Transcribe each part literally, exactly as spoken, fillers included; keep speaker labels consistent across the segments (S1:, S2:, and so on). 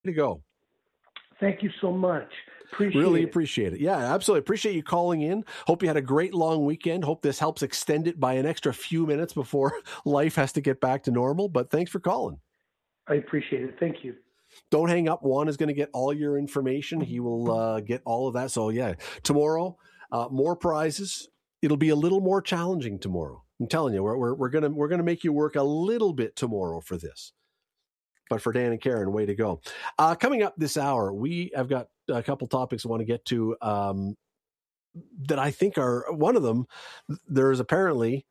S1: to go.
S2: Thank you so much. Appreciate
S1: really
S2: it.
S1: appreciate it. Yeah, absolutely. Appreciate you calling in. Hope you had a great long weekend. Hope this helps extend it by an extra few minutes before life has to get back to normal. But thanks for calling.
S2: I appreciate it. Thank you.
S1: Don't hang up. Juan is going to get all your information. He will uh, get all of that. So yeah, tomorrow, uh, more prizes. It'll be a little more challenging tomorrow. I'm telling you, we're we're, we're gonna we're gonna make you work a little bit tomorrow for this. But for Dan and Karen, way to go. Uh, coming up this hour, we have got a couple topics I want to get to um, that I think are one of them. There is apparently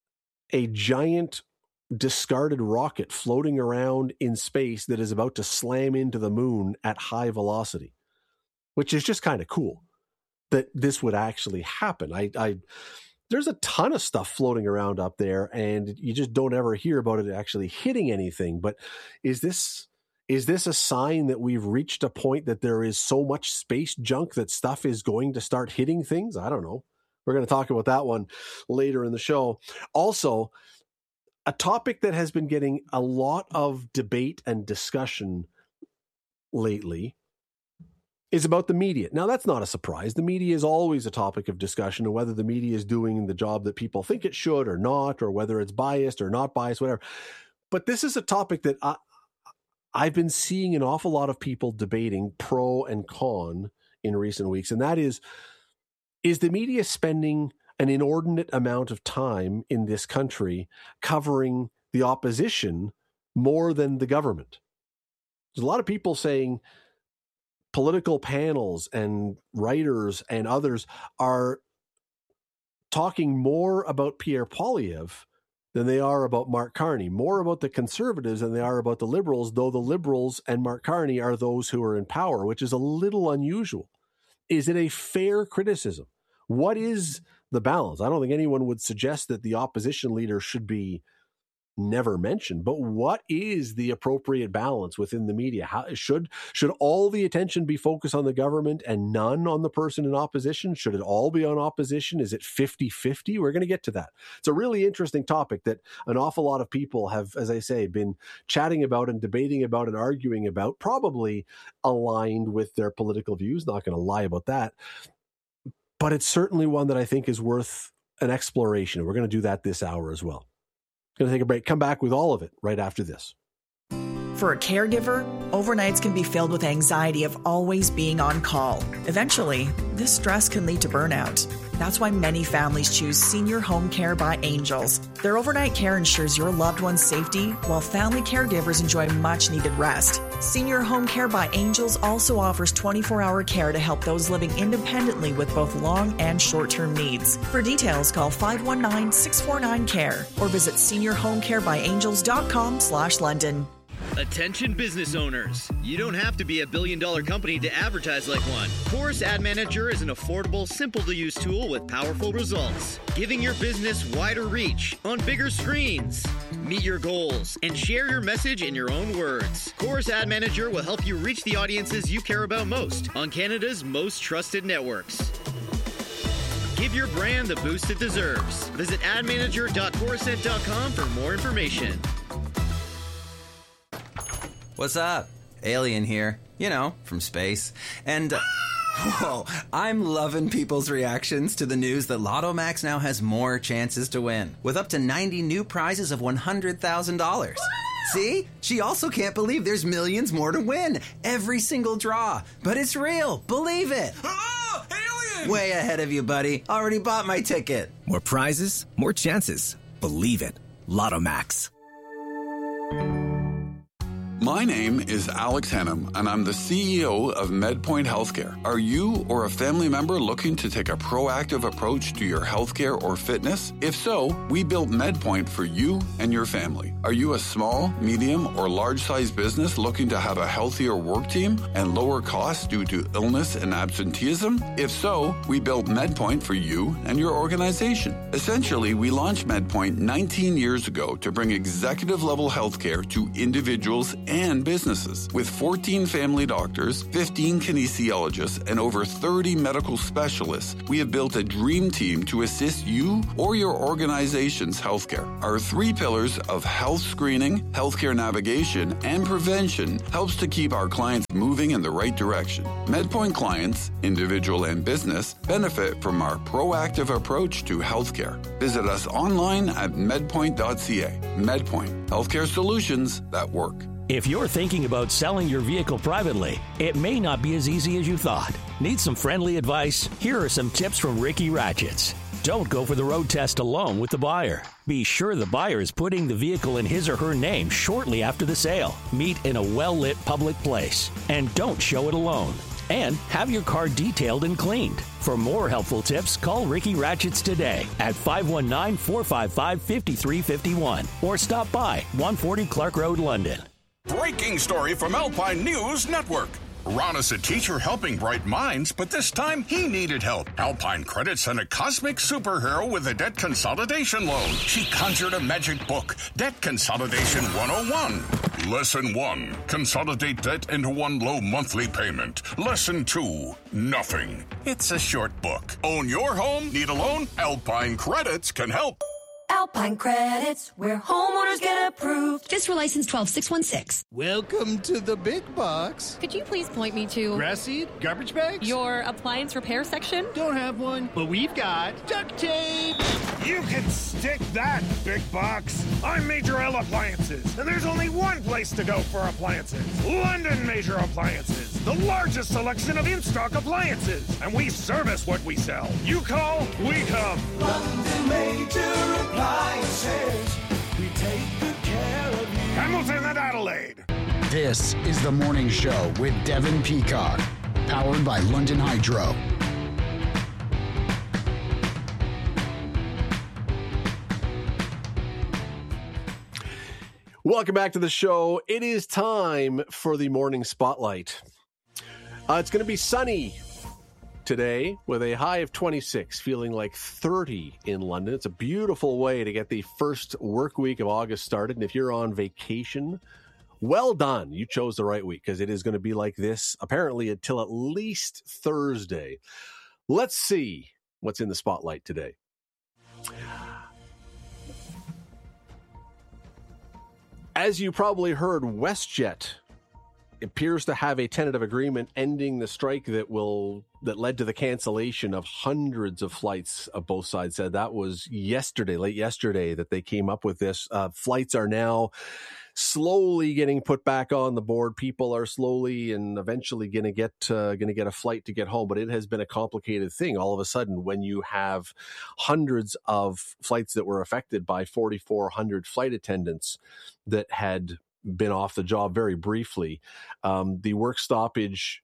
S1: a giant discarded rocket floating around in space that is about to slam into the moon at high velocity, which is just kind of cool that this would actually happen. I, I There's a ton of stuff floating around up there, and you just don't ever hear about it actually hitting anything. But is this is this a sign that we've reached a point that there is so much space junk that stuff is going to start hitting things? I don't know. We're going to talk about that one later in the show. Also, a topic that has been getting a lot of debate and discussion lately is about the media. Now, that's not a surprise. The media is always a topic of discussion, and whether the media is doing the job that people think it should or not, or whether it's biased or not biased, whatever. But this is a topic that I, I've been seeing an awful lot of people debating pro and con in recent weeks, and that is, is the media spending an inordinate amount of time in this country covering the opposition more than the government? There's a lot of people saying political panels and writers and others are talking more about Pierre Poilievre than they are about Mark Carney, more about the Conservatives than they are about the Liberals, though the Liberals and Mark Carney are those who are in power, which is a little unusual. Is it a fair criticism? What is the balance? I don't think anyone would suggest that the opposition leader should be never mentioned, but what is the appropriate balance within the media? How should should all the attention be focused on the government and none on the person in opposition? Should it all be on opposition? Is it fifty-fifty? We're going to get to that. It's a really interesting topic that an awful lot of people have, as I say, been chatting about and debating about and arguing about, probably aligned with their political views. Not going to lie about that. But it's certainly one that I think is worth an exploration. We're going to do that this hour as well. Going to take a break. Come back with all of it right after this.
S3: For a caregiver, overnights can be filled with anxiety of always being on call. Eventually, this stress can lead to burnout. That's why many families choose Senior Home Care by Angels. Their overnight care ensures your loved one's safety, while family caregivers enjoy much-needed rest. Senior Home Care by Angels also offers twenty-four hour care to help those living independently with both long and short-term needs. For details, call five one nine, six four nine, C A R E or visit senior home care by angels dot com slash London.
S4: Attention business owners. You don't have to be a billion dollar company to advertise like one. Chorus Ad Manager is an affordable, simple to use tool with powerful results, giving your business wider reach on bigger screens. Meet your goals and share your message in your own words. Chorus Ad Manager will help you reach the audiences you care about most on Canada's most trusted networks. Give your brand the boost it deserves. Visit ad manager dot chorusnet dot com for more information.
S5: What's up? Alien here. You know, from space. And, uh, whoa, I'm loving people's reactions to the news that Lotto Max now has more chances to win, with up to ninety new prizes of one hundred thousand dollars. See? She also can't believe there's millions more to win. Every single draw. But it's real. Believe it.
S6: Oh, alien!
S5: Way ahead of you, buddy. Already bought my ticket.
S6: More prizes, more chances. Believe it. Lotto Max.
S7: My name is Alex Hennum, and I'm the C E O of MedPoint Healthcare. Are you or a family member looking to take a proactive approach to your healthcare or fitness? If so, we built MedPoint for you and your family. Are you a small, medium, or large-sized business looking to have a healthier work team and lower costs due to illness and absenteeism? If so, we built MedPoint for you and your organization. Essentially, we launched MedPoint nineteen years ago to bring executive-level healthcare to individuals and businesses. With fourteen family doctors, fifteen kinesiologists, and over thirty medical specialists, we have built a dream team to assist you or your organization's healthcare. Our three pillars of health screening, healthcare navigation, and prevention helps to keep our clients moving in the right direction. MedPoint clients, individual and business, benefit from our proactive approach to healthcare. Visit us online at medpoint dot c a. MedPoint, healthcare solutions that work.
S8: If you're thinking about selling your vehicle privately, it may not be as easy as you thought. Need some friendly advice? Here are some tips from Ricky Ratchets. Don't go for the road test alone with the buyer. Be sure the buyer is putting the vehicle in his or her name shortly after the sale. Meet in a well-lit public place. And don't show it alone. And have your car detailed and cleaned. For more helpful tips, call Ricky Ratchets today at five one nine, four five five, five three five one or stop by one forty Clark Road, London.
S9: Breaking story from Alpine News Network. Ron is a teacher helping bright minds, but this time he needed help. Alpine Credit sent a cosmic superhero with a debt consolidation loan. She conjured a magic book, Debt Consolidation one oh one. Lesson one, consolidate debt into one low monthly payment. Lesson two, nothing. It's a short book. Own your home? Need a loan? Alpine Credits can help.
S10: Alpine Credits, where homeowners get approved. Just for license twelve six one six.
S11: Welcome to the big box.
S12: Could you please point me to...
S11: grass seed? Garbage bags?
S12: Your appliance repair section?
S11: Don't have one, but we've got duct tape.
S13: You can stick that, big box. I'm Major L Appliances, and there's only one place to go for appliances. London Major Appliances, the largest selection of in-stock appliances. And we service what we sell. You call, we come.
S14: London Major Appliances. We take good care of you.
S13: Hamilton and Adelaide.
S15: This is The Morning Show with Devin Peacock, powered by London Hydro.
S1: Welcome back to the show. It is time for the morning spotlight. Uh, it's going to be sunny today with a high of twenty-six, feeling like thirty in London. It's a beautiful way to get the first work week of August started. And if you're on vacation, well done. You chose the right week because it is going to be like this apparently until at least Thursday. Let's see what's in the spotlight today. As you probably heard, WestJet appears to have a tentative agreement ending the strike that will that led to the cancellation of hundreds of flights. Of both sides said that was yesterday, late yesterday, that they came up with this. Uh, flights are now slowly getting put back on the board. People are slowly and eventually going to get uh, going to get a flight to get home. But it has been a complicated thing. All of a sudden, when you have hundreds of flights that were affected by forty-four hundred flight attendants that had been off the job very briefly, um, the work stoppage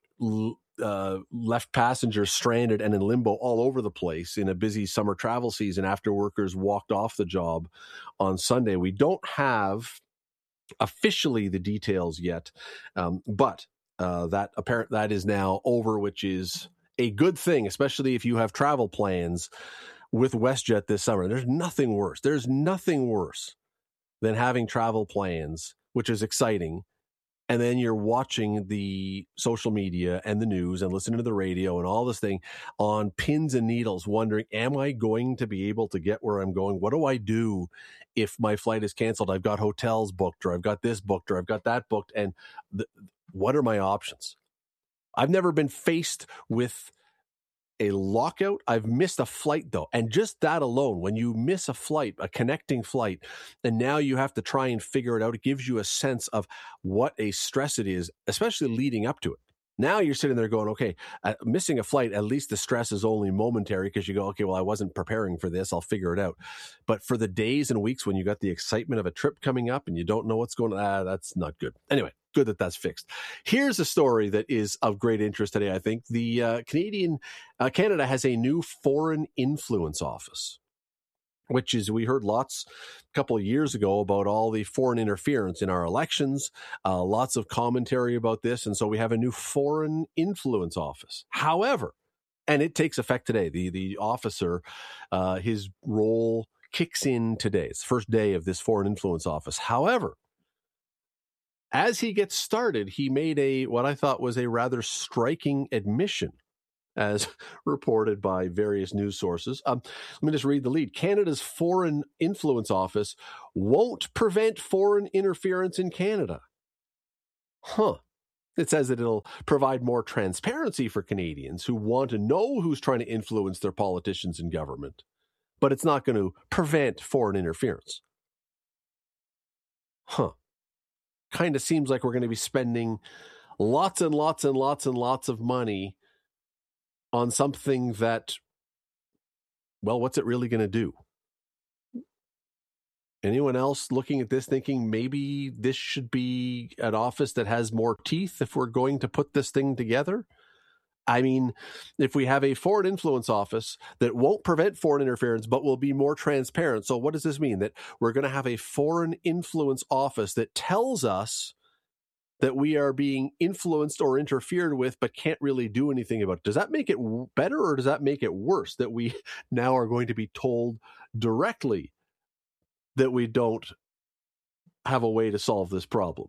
S1: uh, left passengers stranded and in limbo all over the place in a busy summer travel season after workers walked off the job on Sunday. We don't have officially the details yet, um, but uh, that apparent that is now over, which is a good thing, especially if you have travel plans with WestJet this summer. There's nothing worse. There's nothing worse than having travel plans, which is exciting, and then you're watching the social media and the news and listening to the radio and all this thing on pins and needles, wondering, am I going to be able to get where I'm going? What do I do if my flight is canceled? I've got hotels booked, or I've got this booked, or I've got that booked, and the, what are my options? I've never been faced with a lockout. I've missed a flight though. And just that alone, when you miss a flight, a connecting flight, and now you have to try and figure it out, it gives you a sense of what a stress it is, especially leading up to it. Now you're sitting there going, okay, uh, missing a flight, at least the stress is only momentary because you go, okay, well, I wasn't preparing for this. I'll figure it out. But for the days and weeks when you got the excitement of a trip coming up and you don't know what's going on, ah, that's not good. Anyway, good that that's fixed. Here's a story that is of great interest today, I think. The uh, Canadian, uh, Canada has a new foreign influence office, which is, we heard lots a couple of years ago about all the foreign interference in our elections, uh, lots of commentary about this. And so we have a new foreign influence office. However, and it takes effect today, the, the officer, uh, his role kicks in today. It's the first day of this foreign influence office. However, as he gets started, he made a what I thought was a rather striking admission, as reported by various news sources. Um, let me just read the lead. Canada's Foreign Influence Office won't prevent foreign interference in Canada. Huh. It says that it'll provide more transparency for Canadians who want to know who's trying to influence their politicians and government, but it's not going to prevent foreign interference. Huh. Kind of seems like we're going to be spending lots and lots and lots and lots of money on something that, well, what's it really going to do? Anyone else looking at this thinking maybe this should be an office that has more teeth if we're going to put this thing together? I mean, if we have a foreign influence office that won't prevent foreign interference but will be more transparent, so what does this mean? That we're going to have a foreign influence office that tells us that we are being influenced or interfered with but can't really do anything about it. Does that make it better or does that make it worse that we now are going to be told directly that we don't have a way to solve this problem?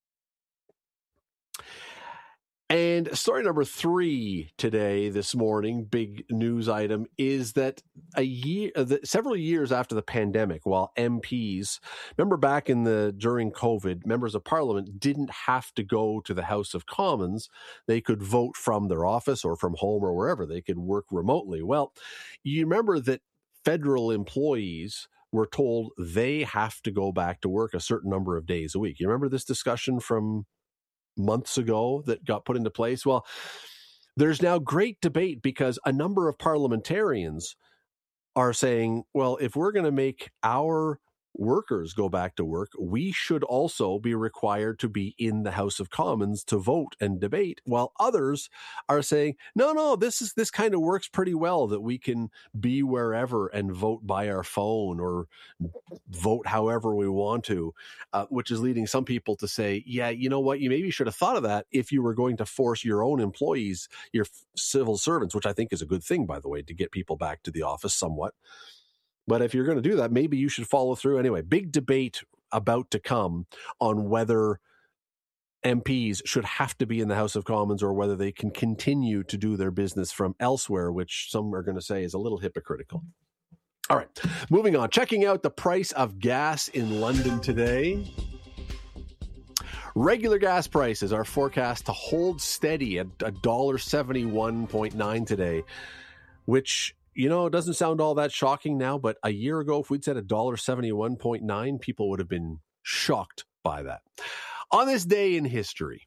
S1: And story number three today, this morning, big news item, is that a year, uh, the, several years after the pandemic, while M Ps, remember back in the during COVID, members of Parliament didn't have to go to the House of Commons. They could vote from their office or from home or wherever. They could work remotely. Well, you remember that federal employees were told they have to go back to work a certain number of days a week. You remember this discussion from months ago that got put into place? Well, there's now great debate because a number of parliamentarians are saying, well, if we're going to make our workers go back to work, we should also be required to be in the House of Commons to vote and debate, while others are saying, no, no, this is this kind of works pretty well, that we can be wherever and vote by our phone or vote however we want to, uh, which is leading some people to say, yeah, you know what, you maybe should have thought of that if you were going to force your own employees, your civil servants, which I think is a good thing, by the way, to get people back to the office somewhat. But if you're going to do that, maybe you should follow through. Anyway, big debate about to come on whether M Ps should have to be in the House of Commons or whether they can continue to do their business from elsewhere, which some are going to say is a little hypocritical. All right, moving on. Checking out the price of gas in London today. Regular gas prices are forecast to hold steady at one dollar seventy-one point nine today, which, you know, it doesn't sound all that shocking now, but a year ago, if we'd said one dollar seventy-one point nine, people would have been shocked by that. On this day in history,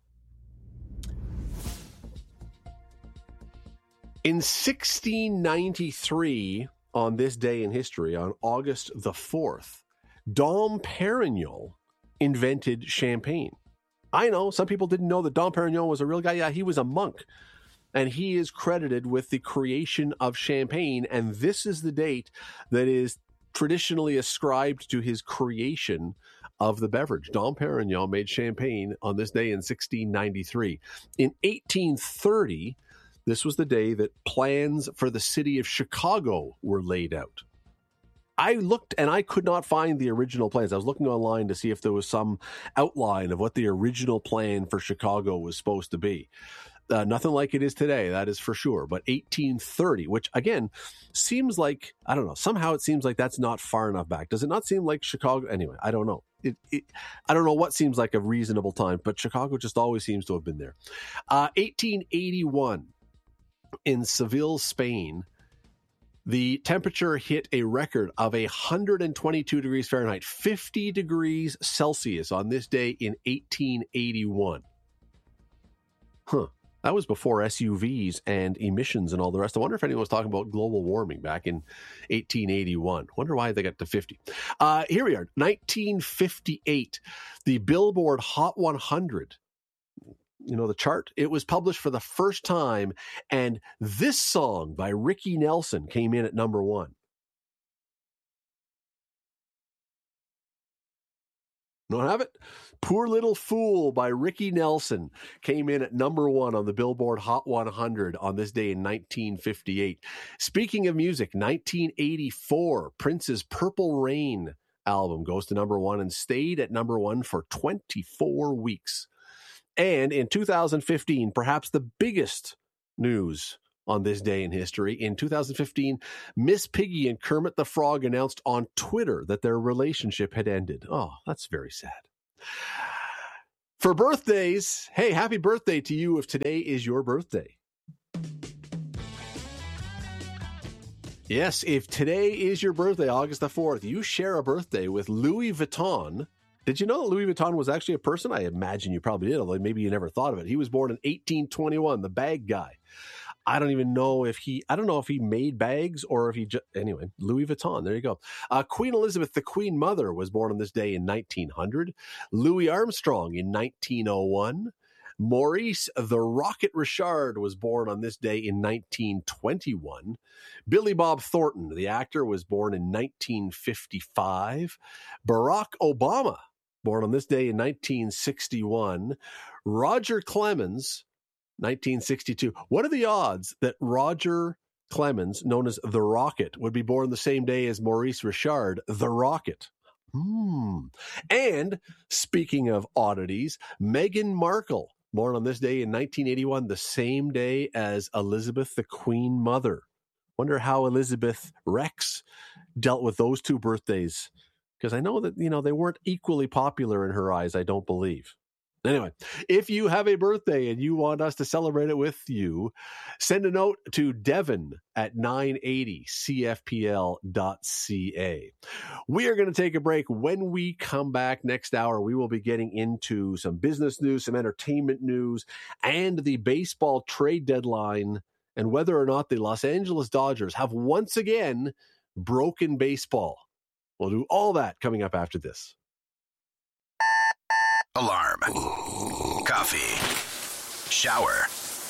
S1: in sixteen ninety-three, on this day in history, on August the fourth, Dom Perignon invented champagne. I know, some people didn't know that Dom Perignon was a real guy. Yeah, he was a monk. And he is credited with the creation of champagne. And this is the date that is traditionally ascribed to his creation of the beverage. Dom Perignon made champagne on this day in sixteen ninety-three. In eighteen thirty, this was the day that plans for the city of Chicago were laid out. I looked and I could not find the original plans. I was looking online to see if there was some outline of what the original plan for Chicago was supposed to be. Uh, nothing like it is today, that is for sure. But eighteen thirty, which again seems like, I don't know, somehow it seems like that's not far enough back. Does it not seem like Chicago? Anyway, I don't know. It, it, I don't know what seems like a reasonable time, but Chicago just always seems to have been there. Uh, eighteen eighty-one, in Seville, Spain, the temperature hit a record of one hundred twenty-two degrees Fahrenheit, fifty degrees Celsius on this day in eighteen eighty-one. Huh. That was before S U Vs and emissions and all the rest. I wonder if anyone was talking about global warming back in eighteen eighty-one. Wonder why they got to fifty. Uh, here we are, nineteen fifty-eight. The Billboard Hot one hundred, you know, the chart, it was published for the first time. And this song by Ricky Nelson came in at number one. Don't have it? Poor Little Fool by Ricky Nelson came in at number one on the Billboard Hot one hundred on this day in nineteen fifty-eight. Speaking of music, nineteen eighty-four, Prince's Purple Rain album goes to number one and stayed at number one for twenty-four weeks. And in two thousand fifteen, perhaps the biggest news on this day in history, in two thousand fifteen, Miss Piggy and Kermit the Frog announced on Twitter that their relationship had ended. Oh, that's very sad. For birthdays, hey, happy birthday to you if today is your birthday. Yes, if today is your birthday, August the fourth, you share a birthday with Louis Vuitton. Did you know that Louis Vuitton was actually a person? I imagine you probably did, although maybe you never thought of it. He was born in eighteen twenty-one, the bag guy. I don't even know if he, I don't know if he made bags or if he just, anyway, Louis Vuitton, there you go. Uh, Queen Elizabeth, the Queen Mother, was born on this day in nineteen hundred. Louis Armstrong in nineteen oh one. Maurice the Rocket Richard was born on this day in nineteen twenty-one. Billy Bob Thornton, the actor, was born in nineteen fifty-five. Barack Obama, born on this day in nineteen sixty-one. Roger Clemens, nineteen sixty-two. What are the odds that Roger Clemens, known as the Rocket, would be born the same day as Maurice Richard, the Rocket? Hmm. And speaking of oddities, Meghan Markle, born on this day in nineteen eighty-one, the same day as Elizabeth, the Queen Mother. Wonder how Elizabeth Rex dealt with those two birthdays, because I know that, you know, they weren't equally popular in her eyes, I don't believe. Anyway, if you have a birthday and you want us to celebrate it with you, send a note to Devin at nine eighty C F P L dot C A. We are going to take a break. When we come back next hour, we will be getting into some business news, some entertainment news, and the baseball trade deadline, and whether or not the Los Angeles Dodgers have once again broken baseball. We'll do all that coming up after this.
S16: Alarm. Coffee. Shower.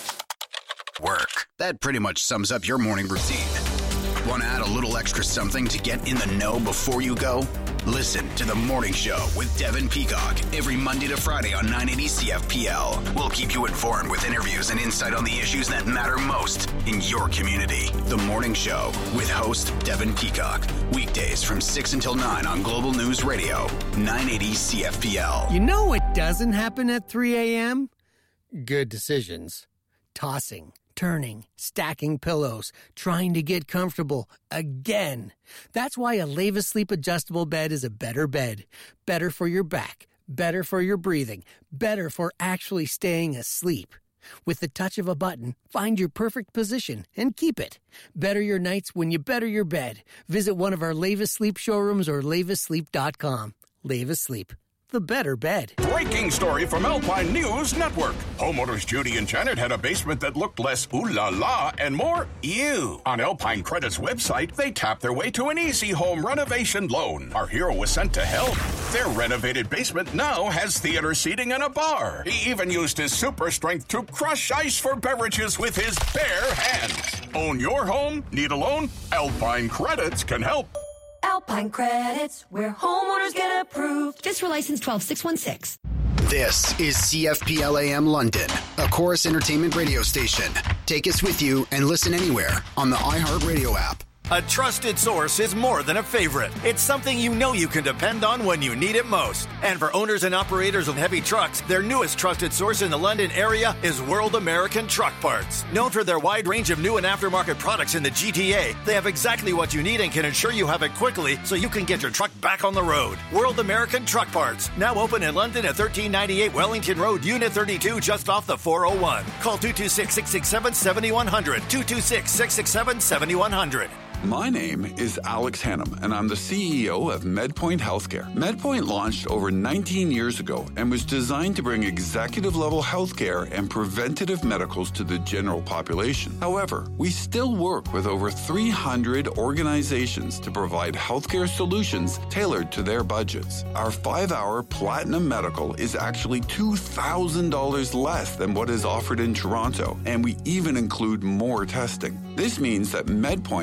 S16: Work. That pretty much sums up your morning routine. Want to add a little extra something to get in the know before you go? Listen to The Morning Show with Devin Peacock every Monday to Friday on nine eighty C F P L. We'll keep you informed with interviews and insight on the issues that matter most in your community. The Morning Show with host Devin Peacock. Weekdays from six until nine on Global News Radio, nine eighty C F P L.
S17: You know what doesn't happen at three a.m.? Good decisions. Tossing, turning, stacking pillows, trying to get comfortable again. That's why a Leva Sleep adjustable bed is a better bed. Better for your back, better for your breathing, better for actually staying asleep. With the touch of a button, find your perfect position and keep it. Better your nights when you better your bed. Visit one of our Leva Sleep showrooms or leva sleep dot com. Leva Sleep. The better bed.
S9: Breaking story from Alpine News Network. Homeowners Judy and Janet had a basement that looked less ooh la la and more ew. On Alpine Credit's website, they tapped their way to an easy home renovation loan. Our hero was sent to help. Their renovated basement now has theater seating and a bar. He even used his super strength to crush ice for beverages with his bare hands. Own your home? Need a loan? Alpine Credits can help.
S10: Alpine Credits, where homeowners get approved. Fiscal license twelve six one six.
S16: This is C F P L A M London, a Chorus Entertainment radio station. Take us with you and listen anywhere on the iHeartRadio app.
S18: A trusted source is more than a favorite. It's something you know you can depend on when you need it most. And for owners and operators of heavy trucks, their newest trusted source in the London area is World American Truck Parts. Known for their wide range of new and aftermarket products in the G T A, they have exactly what you need and can ensure you have it quickly so you can get your truck back on the road. World American Truck Parts, now open in London at thirteen ninety-eight Wellington Road, Unit thirty-two, just off the four oh one. Call two two six, six six seven, seven one zero zero, two two six, six six seven, seven one zero zero.
S7: My name is Alex Hannum, and I'm the C E O of MedPoint Healthcare. MedPoint launched over nineteen years ago and was designed to bring executive-level healthcare and preventative medicals to the general population. However, we still work with over three hundred organizations to provide healthcare solutions tailored to their budgets. Our five-hour Platinum Medical is actually two thousand dollars less than what is offered in Toronto, and we even include more testing. This means that MedPoint has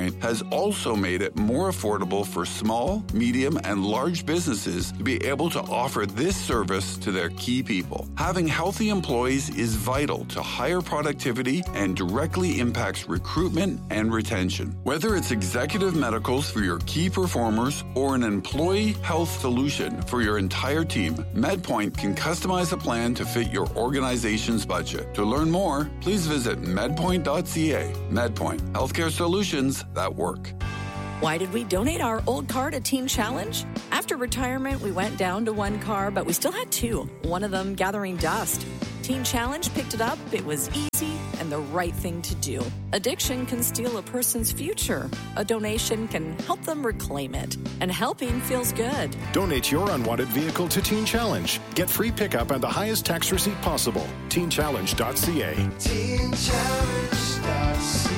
S7: also made it more affordable for small, medium, and large businesses to be able to offer this service to their key people. Having healthy employees is vital to higher productivity and directly impacts recruitment and retention. Whether it's executive medicals for your key performers or an employee health solution for your entire team, MedPoint can customize a plan to fit your organization's budget. To learn more, please visit medpoint dot c a. MedPoint, healthcare solutions that work.
S19: Why did we donate our old car to Teen Challenge? After retirement, we went down to one car, but we still had two, one of them gathering dust. Teen Challenge picked it up, it was easy, and the right thing to do. Addiction can steal a person's future. A donation can help them reclaim it. And helping feels good.
S20: Donate your unwanted vehicle to Teen Challenge. Get free pickup and the highest tax receipt possible. teen challenge dot c a.
S14: teen challenge dot c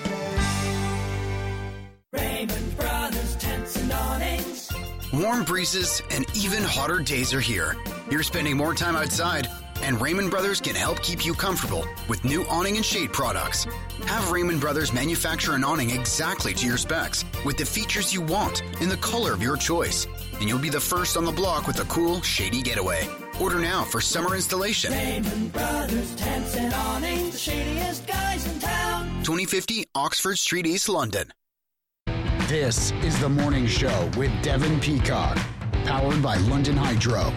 S14: a.
S21: Raymond Brothers Tents and Awnings.
S16: Warm breezes and even hotter days are here. You're spending more time outside, and Raymond Brothers can help keep you comfortable with new awning and shade products. Have Raymond Brothers manufacture an awning exactly to your specs with the features you want in the color of your choice, and you'll be the first on the block with a cool, shady getaway. Order now for summer installation.
S21: Raymond Brothers Tents and Awnings, the shadiest guys in town.
S16: twenty fifty Oxford Street, East London.
S15: This is The Morning Show with Devin Peacock, powered by London Hydro.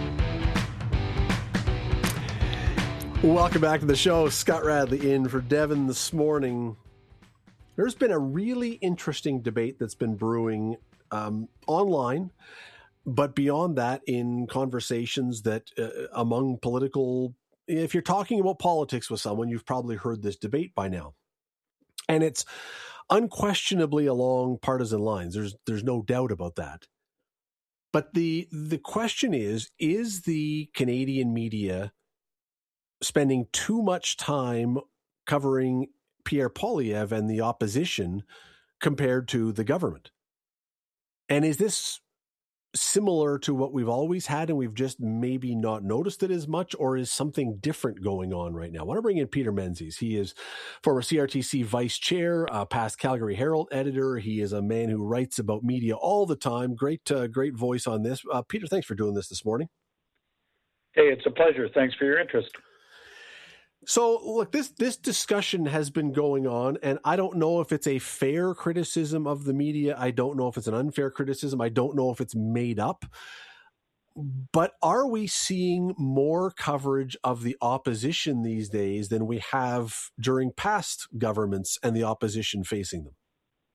S1: Welcome back to the show. Scott Radley in for Devin this morning. There's been a really interesting debate that's been brewing um, online, but beyond that, in conversations that uh, among political, if you're talking about politics with someone, you've probably heard this debate by now. And it's unquestionably along partisan lines. There's there's no doubt about that. But the the question is, is the Canadian media spending too much time covering Pierre Poilievre and the opposition compared to the government? And is this similar to what we've always had and we've just maybe not noticed it as much, or is something different going on right now? I want to bring in Peter Menzies. He is former C R T C vice chair, uh, past Calgary Herald editor. He is a man who writes about media all the time. Great, uh, great voice on this. Uh, Peter, thanks for doing this this morning.
S22: Hey, it's a pleasure. Thanks for your interest.
S1: So, look, this this discussion has been going on, and I don't know if it's a fair criticism of the media. I don't know if it's an unfair criticism. I don't know if it's made up. But are we seeing more coverage of the opposition these days than we have during past governments and the opposition facing them?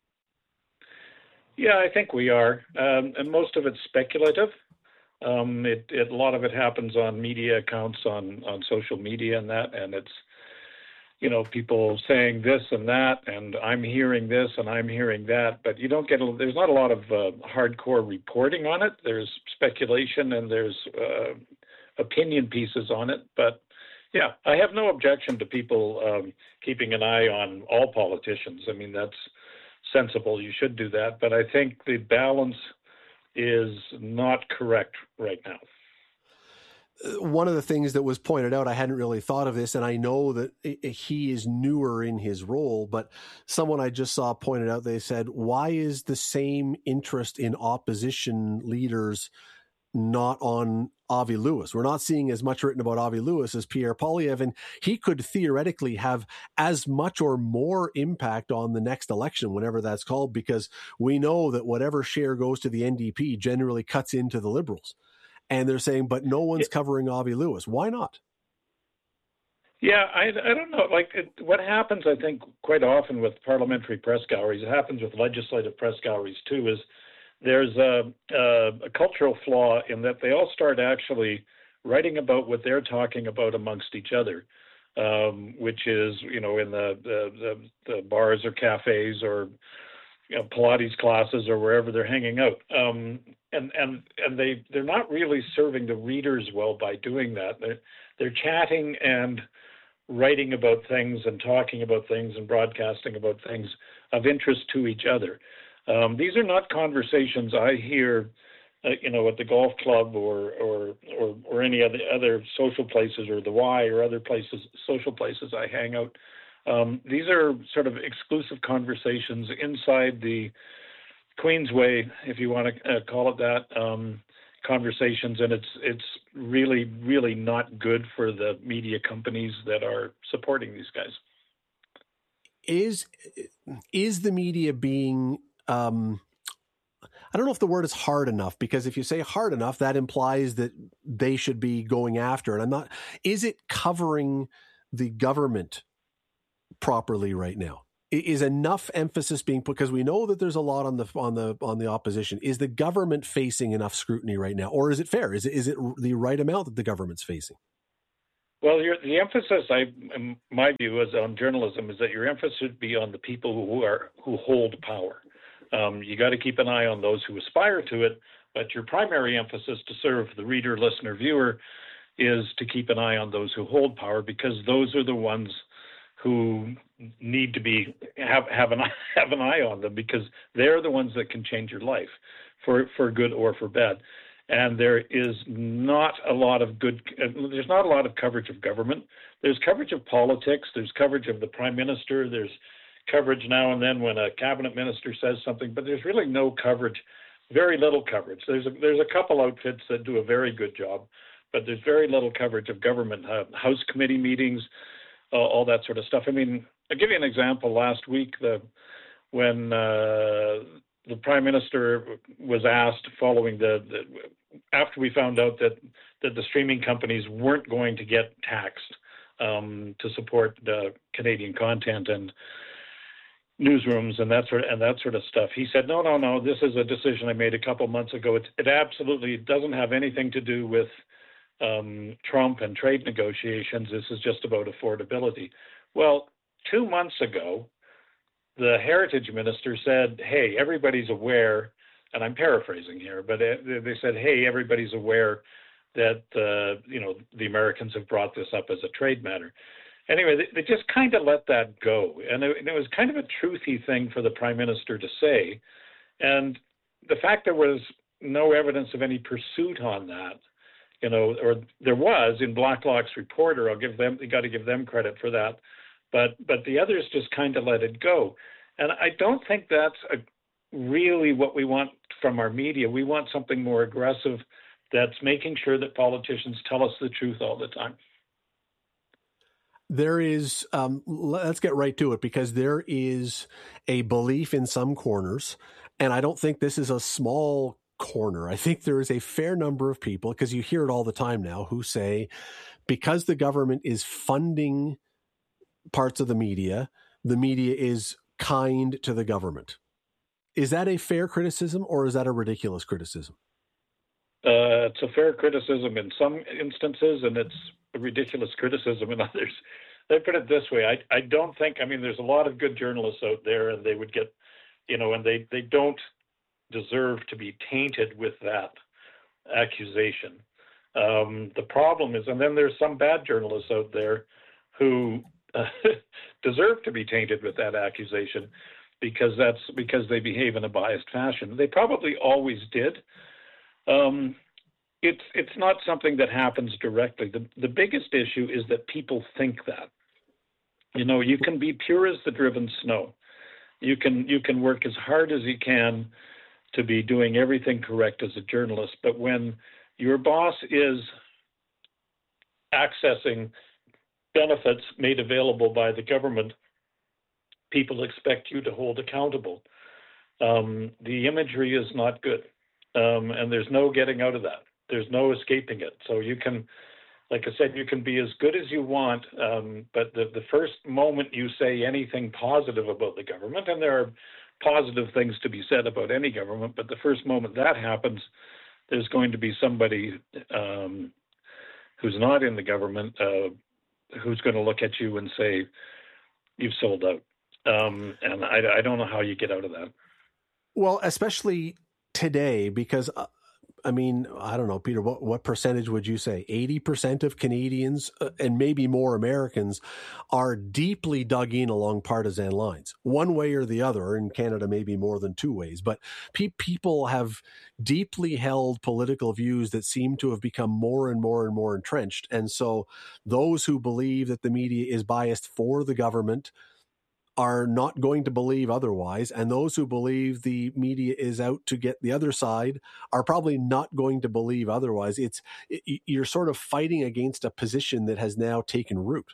S22: Yeah, I think we are. Um, and most of it's speculative. Um, it, it, a lot of it happens on media accounts on, on social media and that, and it's, you know, people saying this and that, and I'm hearing this and I'm hearing that, but you don't get, a, there's not a lot of uh, hardcore reporting on it. There's speculation and there's uh, opinion pieces on it, but yeah, I have no objection to people um, keeping an eye on all politicians. I mean, that's sensible. You should do that, but I think the balance is not correct right now.
S1: One of the things that was pointed out, I hadn't really thought of this, and I know that he is newer in his role, but someone I just saw pointed out, they said, why is the same interest in opposition leaders not on Avi Lewis? We're not seeing as much written about Avi Lewis as Pierre Poilievre, and he could theoretically have as much or more impact on the next election, whenever that's called, because we know that whatever share goes to the N D P generally cuts into the Liberals. And they're saying, but no one's covering Avi Lewis. Why not?
S22: Yeah, I, I don't know. Like it, what happens, I think, quite often with parliamentary press galleries, it happens with legislative press galleries too, is there's a, a, a cultural flaw in that they all start actually writing about what they're talking about amongst each other, um, which is, you know, in the, the, the, the bars or cafes or, you know, Pilates classes or wherever they're hanging out. Um, and, and, and they, they're not really serving the readers well by doing that. They're, they're chatting and writing about things and talking about things and broadcasting about things of interest to each other. Um, these are not conversations I hear, uh, you know, at the golf club or, or or or any other other social places, or the Y or other places, social places I hang out. Um, these are sort of exclusive conversations inside the Queensway, if you want to uh, call it that, um, conversations, and it's it's really, really not good for the media companies that are supporting these guys.
S1: Is is the media being, um, I don't know if the word is hard enough, because if you say hard enough, that implies that they should be going after it. I'm not, is it covering the government properly right now? Is enough emphasis being put, because we know that there's a lot on the on the on the opposition. Is the government facing enough scrutiny right now, or is it fair? Is it is it the right amount that the government's facing?
S22: Well, your, the emphasis, I, my view is on journalism, is that your emphasis should be on the people who are who hold power. Um, you got to keep an eye on those who aspire to it, but your primary emphasis to serve the reader, listener, viewer is to keep an eye on those who hold power, because those are the ones who need to be have have an have an eye on them, because they're the ones that can change your life for for good or for bad. And there is not a lot of good. There's not a lot of coverage of government. There's coverage of politics. There's coverage of the prime minister. There's coverage now and then when a cabinet minister says something, but there's really no coverage. Very little coverage. There's a, there's a couple outfits that do a very good job, but there's very little coverage of government, uh, House committee meetings, uh, all that sort of stuff. I mean, I'll give you an example. Last week, the when uh, the prime minister was asked following the, the after we found out that that the streaming companies weren't going to get taxed um, to support the Canadian content and newsrooms and that sort of, and that sort of stuff. He said, no, no, no, this is a decision I made a couple months ago. It, it absolutely doesn't have anything to do with um, Trump and trade negotiations. This is just about affordability. Well, two months ago, the Heritage Minister said, hey, everybody's aware, and I'm paraphrasing here, but they said, hey, everybody's aware that, uh, you know, the Americans have brought this up as a trade matter. Anyway, they, they just kind of let that go. And it, and it was kind of a truthy thing for the Prime Minister to say. And the fact there was no evidence of any pursuit on that, you know, or there was in Blacklock's reporter, I'll give them, you got to give them credit for that. But but the others just kind of let it go. And I don't think that's a, really what we want from our media. We want something more aggressive that's making sure that politicians tell us the truth all the time.
S1: There is, um, let's get right to it, because there is a belief in some corners, and I don't think this is a small corner. I think there is a fair number of people, because you hear it all the time now, who say because the government is funding parts of the media, the media is kind to the government. Is that a fair criticism, or is that a ridiculous criticism?
S22: Uh, it's a fair criticism in some instances, and it's a ridiculous criticism in others. They put it this way. I, I don't think, I mean, there's a lot of good journalists out there, and they would get, you know, and they, they don't deserve to be tainted with that accusation. Um, the problem is, and then there's some bad journalists out there who uh, deserve to be tainted with that accusation because that's because they behave in a biased fashion. They probably always did. Um, it's it's not something that happens directly. The the biggest issue is that people think that. You know, you can be pure as the driven snow. You can you can work as hard as you can to be doing everything correct as a journalist, but when your boss is accessing benefits made available by the government, people expect you to hold accountable. Um, the imagery is not good, um, and there's no getting out of that. There's no escaping it. So you can, like I said, you can be as good as you want, um, but the, the first moment you say anything positive about the government, and there are positive things to be said about any government, but the first moment that happens, there's going to be somebody um, who's not in the government uh, who's going to look at you and say, you've sold out. Um, and I, I don't know how you get out of that.
S1: Well, especially today, because uh, I mean, I don't know, Peter, what, what percentage would you say? eighty percent of Canadians uh, and maybe more Americans are deeply dug in along partisan lines, one way or the other. In Canada, maybe more than two ways. But pe- people have deeply held political views that seem to have become more and more and more entrenched. And so those who believe that the media is biased for the government are not going to believe otherwise. And those who believe the media is out to get the other side are probably not going to believe otherwise. It's it, you're sort of fighting against a position that has now taken root.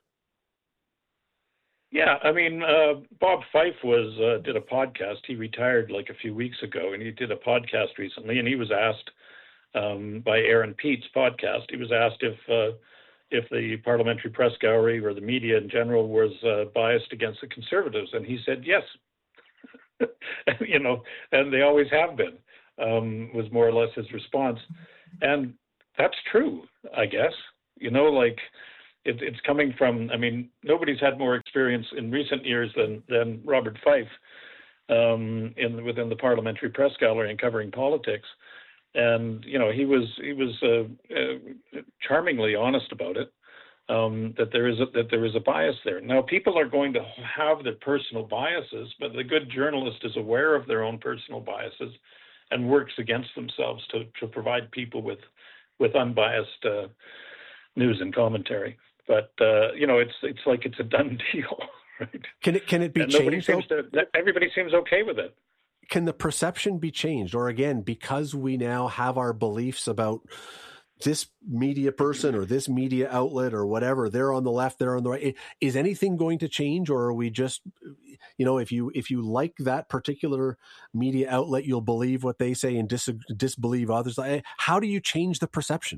S22: Yeah, I mean, uh, Bob Fife was uh, did a podcast. He retired like a few weeks ago, and he did a podcast recently, and he was asked um, by Aaron Pete's podcast, he was asked if uh, if the parliamentary press gallery or the media in general was uh, biased against the Conservatives, and he said yes. You know, and they always have been, um, was more or less his response. And that's true, I guess. You know, like, it, it's coming from, I mean, nobody's had more experience in recent years than, than Robert Fife um, in within the parliamentary press gallery and covering politics. And, you know, he was he was uh, uh, charmingly honest about it, um, that there is a, that there is a bias there. Now, people are going to have their personal biases, but the good journalist is aware of their own personal biases and works against themselves to, to provide people with with unbiased uh, news and commentary. But uh, you know, it's it's like it's a done deal, right?
S1: Can it can it be
S22: and
S1: changed?
S22: Nobody seems to, everybody seems okay with it.
S1: Can the perception be changed? Or again, because we now have our beliefs about this media person or this media outlet or whatever, they're on the left, they're on the right. Is anything going to change, or are we just, you know, if you if you like that particular media outlet, you'll believe what they say and dis- disbelieve others? How do you change the perception?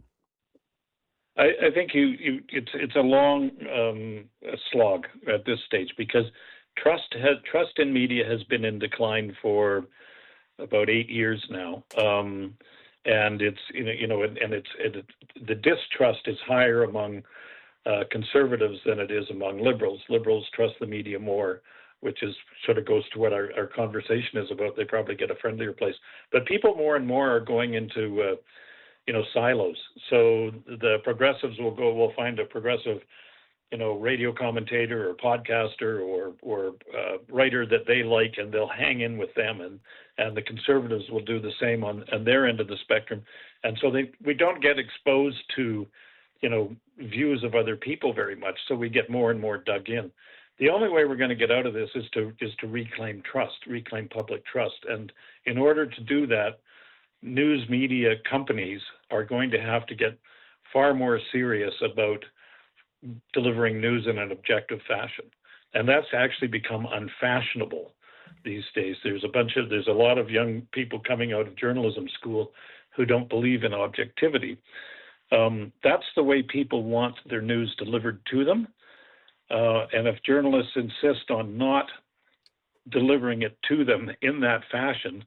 S22: I, I think you, you it's it's a long um, slog at this stage, because trust has, trust in media has been in decline for about eight years now, um, and it's you know you know and, and it's it, the distrust is higher among uh, conservatives than it is among liberals. Liberals trust the media more, which is sort of goes to what our, our conversation is about. They probably get a friendlier place, but people more and more are going into uh, you know silos. So the progressives will go will find a progressive, you know, radio commentator or podcaster or or uh, writer that they like, and they'll hang in with them, and and the conservatives will do the same on, on their end of the spectrum, and so they we don't get exposed to, you know, views of other people very much, so we get more and more dug in. The only way we're going to get out of this is to is to reclaim trust, reclaim public trust, and in order to do that, news media companies are going to have to get far more serious about delivering news in an objective fashion. And that's actually become unfashionable these days. There's a bunch of, there's a lot of young people coming out of journalism school who don't believe in objectivity. Um, that's the way people want their news delivered to them. Uh, and if journalists insist on not delivering it to them in that fashion,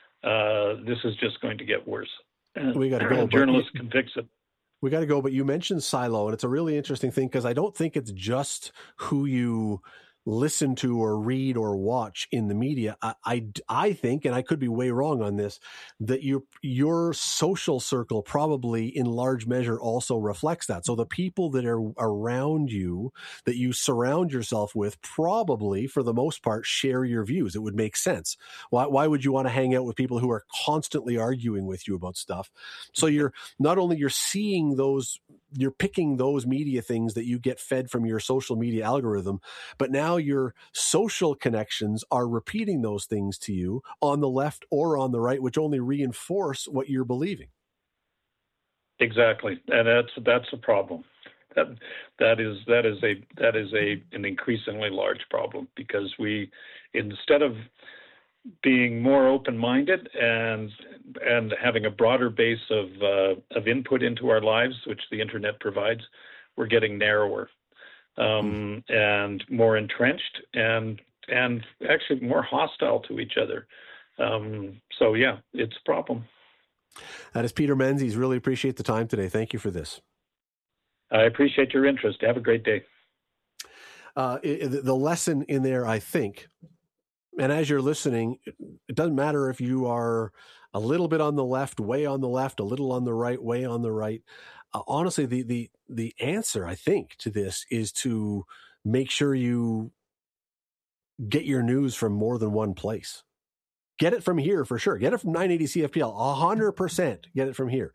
S22: uh, this is just going to get worse. And
S1: we got to go.
S22: Journalists can fix it.
S1: We got to go, but you mentioned silo, and it's a really interesting thing because I don't think it's just who you listen to or read or watch in the media. I, I, I think, and I could be way wrong on this, that your your social circle probably in large measure also reflects that. So the people that are around you, that you surround yourself with, probably for the most part share your views. It would make sense. Why, why would you want to hang out with people who are constantly arguing with you about stuff? So you're not only you're seeing those, you're picking those media things that you get fed from your social media algorithm, but now your social connections are repeating those things to you on the left or on the right, which only reinforce what you're believing.
S22: Exactly, and that's that's a problem. That that is that is a that is a an increasingly large problem, because we, instead of being more open-minded and and having a broader base of uh, of input into our lives, which the internet provides, we're getting narrower um, mm. and more entrenched and and actually more hostile to each other. Um, so yeah, it's a problem.
S1: That is Peter Menzies. Really appreciate the time today. Thank you for this.
S22: I appreciate your interest. Have a great day.
S1: Uh, it, the lesson in there, I think, and as you're listening, it doesn't matter if you are a little bit on the left, way on the left, a little on the right, way on the right. Uh, honestly, the the the answer, I think, to this is to make sure you get your news from more than one place. Get it from here for sure. Get it from nine eighty C F P L, one hundred percent get it from here.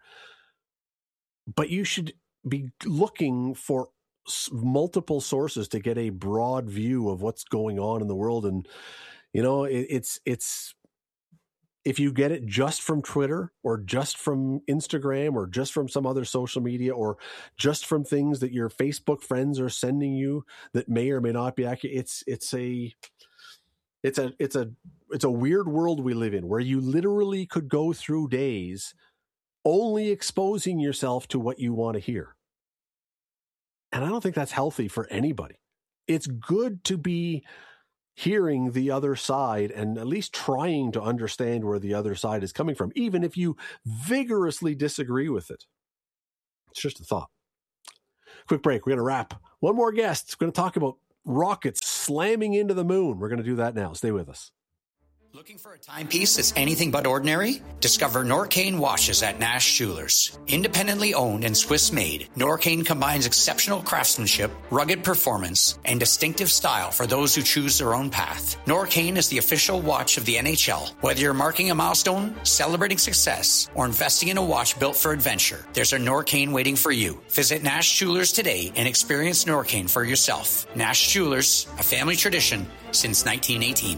S1: But you should be looking for multiple sources to get a broad view of what's going on in the world. And, you know, it, it's it's if you get it just from Twitter or just from Instagram or just from some other social media or just from things that your Facebook friends are sending you that may or may not be accurate, it's it's a it's a it's a it's a weird world we live in where you literally could go through days only exposing yourself to what you want to hear. And I don't think that's healthy for anybody. It's good to be hearing the other side and at least trying to understand where the other side is coming from, even if you vigorously disagree with it. It's just a thought. Quick break. We're going to wrap. One more guest. We're going to talk about rockets slamming into the moon. We're going to do that now. Stay with us.
S2: Looking for a timepiece that's anything but ordinary? Discover Norcane watches at Nash Jewelers. Independently owned and Swiss-made, Norcane combines exceptional craftsmanship, rugged performance, and distinctive style for those who choose their own path. Norcane is the official watch of the N H L. Whether you're marking a milestone, celebrating success, or investing in a watch built for adventure, there's a Norcane waiting for you. Visit Nash Jewelers today and experience Norcane for yourself. Nash Jewelers, a family tradition since nineteen eighteen.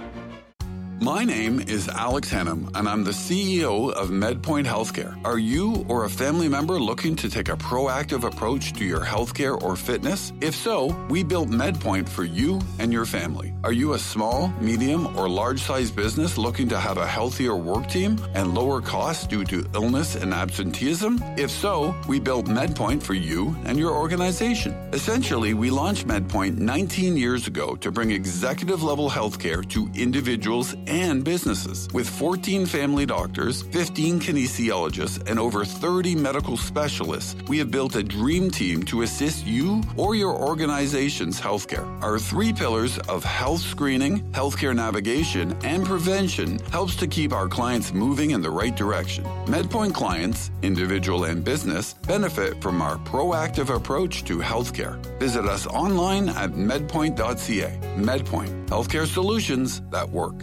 S7: My name is Alex Hennam, and I'm the C E O of MedPoint Healthcare. Are you or a family member looking to take a proactive approach to your healthcare or fitness? If so, we built MedPoint for you and your family. Are you a small, medium, or large-sized business looking to have a healthier work team and lower costs due to illness and absenteeism? If so, we built MedPoint for you and your organization. Essentially, we launched MedPoint nineteen years ago to bring executive-level healthcare to individuals and businesses. With fourteen family doctors, fifteen kinesiologists, and over thirty medical specialists, we have built a dream team to assist you or your organization's healthcare. Our three pillars of health screening, healthcare navigation, and prevention helps to keep our clients moving in the right direction. MedPoint clients, individual and business, benefit from our proactive approach to healthcare. Visit us online at medpoint dot c a. MedPoint, healthcare solutions that work.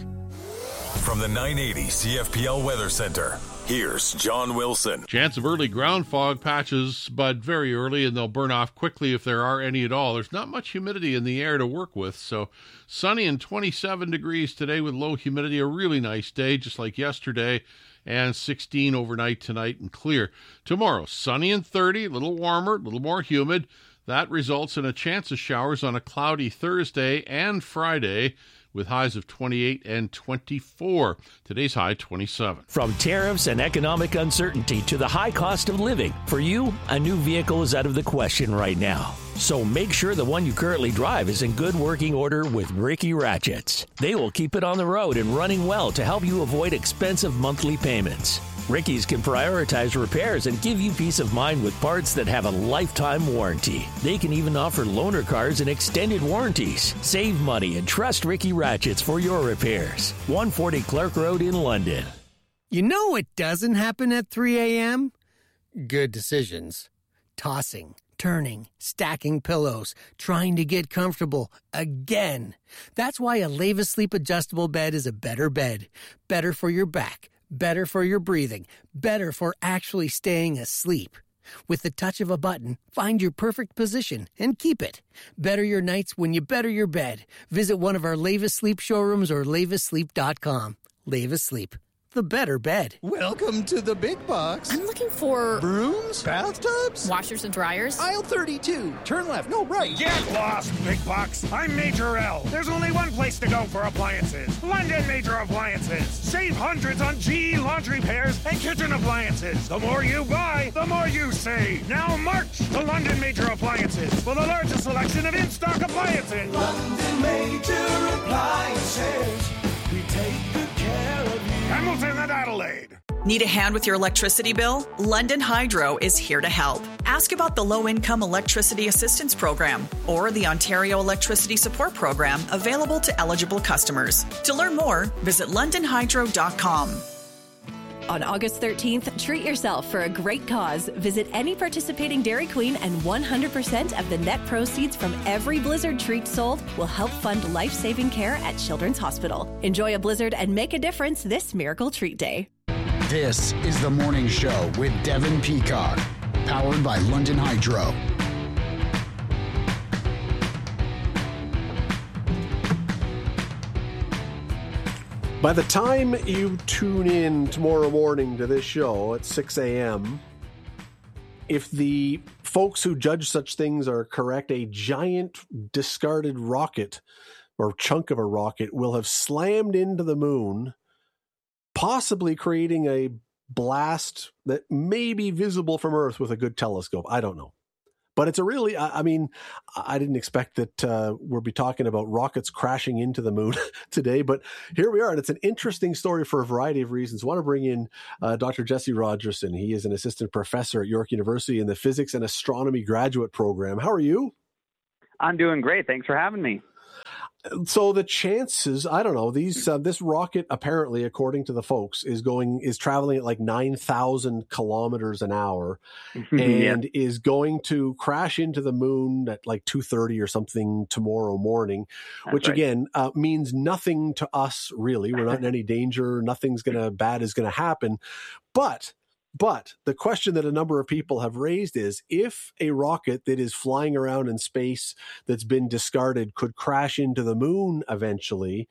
S3: From the nine eighty C F P L Weather Center, here's John Wilson.
S23: Chance of early ground fog patches, but very early, and they'll burn off quickly if there are any at all. There's not much humidity in the air to work with, so sunny and twenty-seven degrees today with low humidity. A really nice day, just like yesterday, and sixteen overnight tonight and clear. Tomorrow, sunny and thirty, a little warmer, a little more humid. That results in a chance of showers on a cloudy Thursday and Friday, with highs of twenty-eight and twenty-four. Today's high, twenty-seven.
S8: From tariffs and economic uncertainty to the high cost of living, for you, a new vehicle is out of the question right now. So make sure the one you currently drive is in good working order with Ricky Ratchets. They will keep it on the road and running well to help you avoid expensive monthly payments. Ricky's can prioritize repairs and give you peace of mind with parts that have a lifetime warranty. They can even offer loaner cars and extended warranties. Save money and trust Ricky Ratchets for your repairs. one forty Clark Road in London.
S17: You know what doesn't happen at three a.m.? Good decisions. Tossing, turning, stacking pillows, trying to get comfortable again. That's why a Leva Sleep adjustable bed is a better bed. Better for your back. Better for your breathing, better for actually staying asleep. With the touch of a button, find your perfect position and keep it. Better your nights when you better your bed. Visit one of our Leva Sleep showrooms or leva sleep dot com. Leva Sleep, the better bed.
S11: Welcome to the big box.
S12: I'm looking for
S11: brooms, bathtubs,
S12: washers and dryers.
S11: Aisle thirty-two. Turn left. No, right.
S13: Get lost, big box. I'm Major L. There's only one place to go for appliances. London Major Appliances. Save hundreds on G E laundry pairs and kitchen appliances. The more you buy, the more you save. Now march to London Major Appliances for the largest selection of in-stock appliances.
S14: London Major Appliances. We take good care of you.
S13: Hamilton and Adelaide.
S24: Need a hand with your electricity bill? London Hydro is here to help. Ask about the Low-Income Electricity Assistance Program or the Ontario Electricity Support Program available to eligible customers. To learn more, visit london hydro dot com.
S4: On August thirteenth, treat yourself for a great cause. Visit any participating Dairy Queen and one hundred percent of the net proceeds from every Blizzard treat sold will help fund life-saving care at Children's Hospital. Enjoy a Blizzard and make a difference this Miracle Treat Day.
S15: This is The Morning Show with Devin Peacock, powered by London Hydro.
S1: By the time you tune in tomorrow morning to this show at six a.m., if the folks who judge such things are correct, a giant discarded rocket or chunk of a rocket will have slammed into the moon, possibly creating a blast that may be visible from Earth with a good telescope. I don't know. But it's a really, I mean, I didn't expect that uh, we'll be talking about rockets crashing into the moon today, but here we are. And it's an interesting story for a variety of reasons. I want to bring in uh, Doctor Jesse Rogerson. He is an assistant professor at York University in the Physics and Astronomy graduate program. How are you?
S5: I'm doing great. Thanks for having me.
S1: So the chances, I don't know, these uh, this rocket apparently, according to the folks, is going is traveling at like nine thousand kilometers an hour and yeah. is going to crash into the moon at like two thirty or something tomorrow morning, That's which right. again uh, means nothing to us, really. We're not in any danger. Nothing's gonna bad is going to happen. But But the question that a number of people have raised is, if a rocket that is flying around in space that's been discarded could crash into the moon eventually,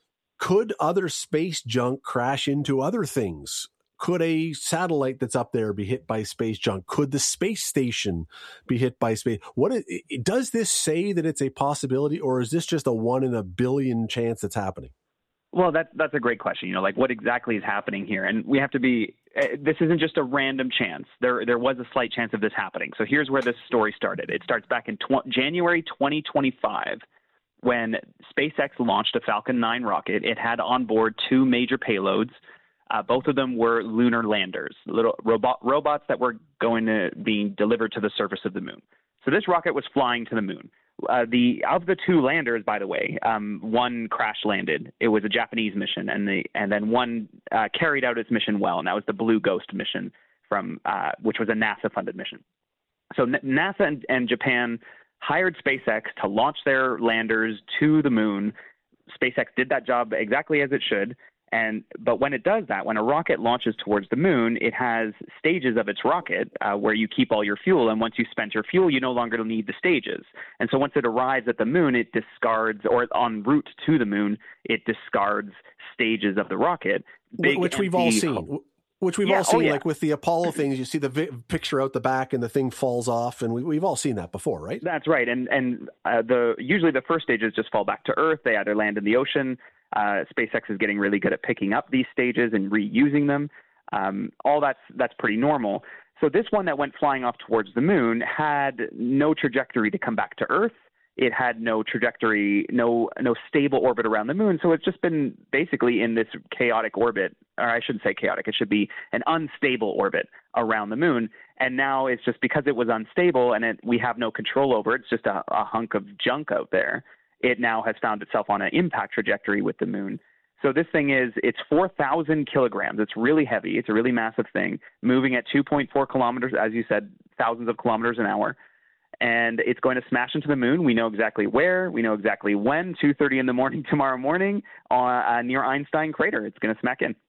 S1: could other space junk crash into other things? Could a satellite that's up there be hit by space junk? Could the space station be hit by space? What is, does this say that it's a possibility, or is this just a one in a billion chance that's happening?
S5: Well, that's that's a great question. You know, like what exactly is happening here? And we have to be. Uh, this isn't just a random chance. There there was a slight chance of this happening. So here's where this story started. It starts back in tw- January twenty twenty-five, when SpaceX launched a Falcon nine rocket. It had on board two major payloads. Uh, both of them were lunar landers, little robot robots that were going to be delivered to the surface of the moon. So this rocket was flying to the moon. Uh, the of the two landers, by the way, um, one crash landed. It was a Japanese mission, and the and then one uh, carried out its mission well, and that was the Blue Ghost mission, from uh, which was a NASA-funded mission. So N- NASA and, and Japan hired SpaceX to launch their landers to the moon. SpaceX did that job exactly as it should. And but when it does that, when a rocket launches towards the moon, it has stages of its rocket uh, where you keep all your fuel. And once you spent your fuel, you no longer need the stages. And so once it arrives at the moon, it discards, or en route to the moon, it discards stages of the rocket.
S1: Big Which we've all seen. Which we've
S5: yeah,
S1: all seen,
S5: oh, yeah.
S1: like with the Apollo things, you see the vi- picture out the back and the thing falls off, and we, we've all seen that before, right?
S5: That's right. And and uh, the usually the first stages just fall back to Earth. They either land in the ocean. Uh, SpaceX is getting really good at picking up these stages and reusing them. Um, all that's that's pretty normal. So this one that went flying off towards the moon had no trajectory to come back to Earth. It had no trajectory, no no stable orbit around the moon. So it's just been basically in this chaotic orbit, or I shouldn't say chaotic, it should be an unstable orbit around the moon. And now it's just because it was unstable and it, we have no control over it, it's just a, a hunk of junk out there. It now has found itself on an impact trajectory with the moon. So this thing is, it's four thousand kilograms. It's really heavy. It's a really massive thing, moving at two point four kilometers, as you said, thousands of kilometers an hour. And it's going to smash into the moon. We know exactly where. We know exactly when, two thirty in the morning tomorrow morning uh, uh, near Einstein Crater. It's going to smack in.